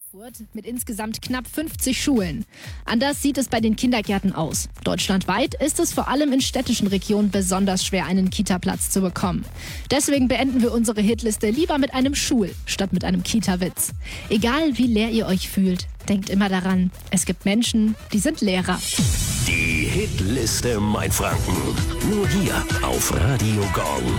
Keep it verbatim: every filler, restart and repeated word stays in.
Mit insgesamt knapp fünfzig Schulen. Anders sieht es bei den Kindergärten aus. Deutschlandweit ist es vor allem in städtischen Regionen besonders schwer, einen Kita-Platz zu bekommen. Deswegen beenden wir unsere Hitliste lieber mit einem Schul- statt mit einem Kita-Witz. Egal wie leer ihr euch fühlt, denkt immer daran, es gibt Menschen, die sind Lehrer. Die Hitliste Mainfranken. Nur hier auf Radio Gong.